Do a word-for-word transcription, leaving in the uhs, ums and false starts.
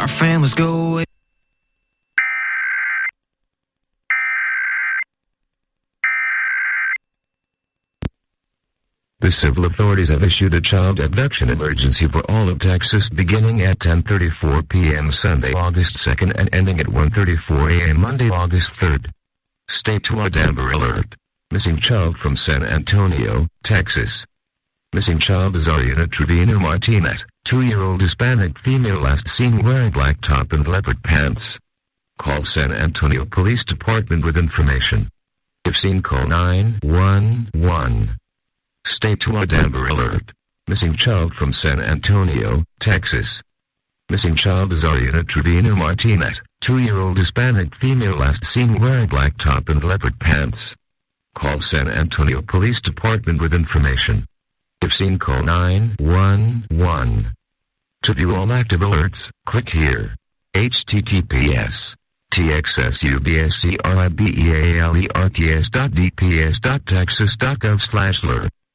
families go away. The civil authorities have issued a child abduction emergency for all of Texas beginning at ten thirty-four p m Sunday, August second and ending at one thirty-four a m Monday, August third. State to Amber Alert. Missing child from San Antonio, Texas. Missing child is Ariana Trevino Martinez, two-year-old Hispanic female last seen wearing black top and leopard pants. Call San Antonio Police Department with information. If seen, call nine one one. State to Amber Alert. Missing child from San Antonio, Texas. Missing child is Ariana Trevino Martinez, two-year-old Hispanic female last seen wearing black top and leopard pants. Call San Antonio Police Department with information. If seen, call nine one one. To view all active alerts, click here. H T T P S. T X S U B S C R I B E A L E R T S dot D P S dot texas dot gov slash alert.